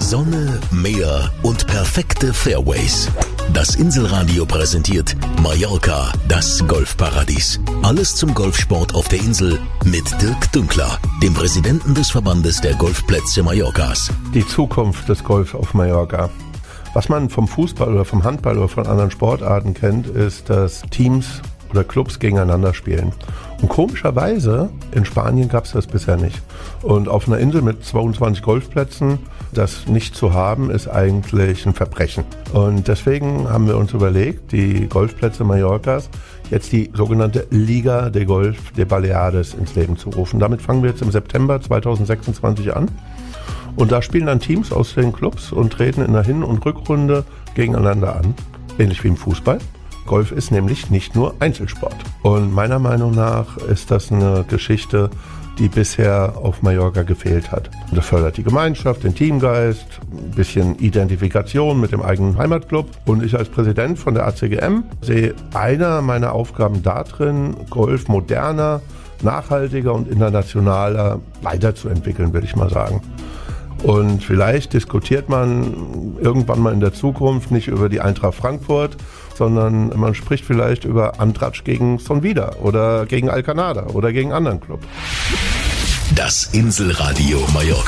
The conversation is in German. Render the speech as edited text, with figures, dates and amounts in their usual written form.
Sonne, Meer und perfekte Fairways. Das Inselradio präsentiert Mallorca, das Golfparadies. Alles zum Golfsport auf der Insel mit Dirk Dünkler, dem Präsidenten des Verbandes der Golfplätze Mallorcas. Die Zukunft des Golf auf Mallorca. Was man vom Fußball oder vom Handball oder von anderen Sportarten kennt, ist, dass Teams oder Clubs gegeneinander spielen. Und komischerweise, in Spanien gab es das bisher nicht. Und auf einer Insel mit 22 Golfplätzen, das nicht zu haben, ist eigentlich ein Verbrechen. Und deswegen haben wir uns überlegt, die Golfplätze Mallorcas jetzt die sogenannte Liga de Golf de Baleares ins Leben zu rufen. Damit fangen wir jetzt im September 2026 an. Und da spielen dann Teams aus den Clubs und treten in der Hin- und Rückrunde gegeneinander an. Ähnlich wie im Fußball. Golf ist nämlich nicht nur Einzelsport. Und meiner Meinung nach ist das eine Geschichte, die bisher auf Mallorca gefehlt hat. Das fördert die Gemeinschaft, den Teamgeist, ein bisschen Identifikation mit dem eigenen Heimatclub. Und ich als Präsident von der ACGM sehe einer meiner Aufgaben darin, Golf moderner, nachhaltiger und internationaler weiterzuentwickeln, würde ich mal sagen. Und vielleicht diskutiert man irgendwann mal in der Zukunft nicht über die Eintracht Frankfurt, sondern man spricht vielleicht über Andratsch gegen Sonvida oder gegen Alcanada oder gegen einen anderen Club. Das Inselradio Mallorca.